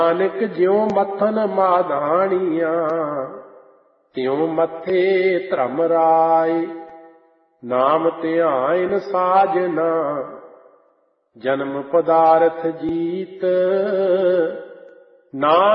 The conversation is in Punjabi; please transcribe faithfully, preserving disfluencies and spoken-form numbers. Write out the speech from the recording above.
ਨਾਨਕ ਜਿਉ ਮੱਥਨ ਮਾਧਾਣੀਆਂ ਤਿਉ ਮੱਥੇ ਧਰਮ ਰਾਏ। ਨਾਮ ਧਿਆਇਨ ਸਾਜਨਾ ਜਨਮ ਪਦਾਰਥ ਜੀਤ। ਨਾਮ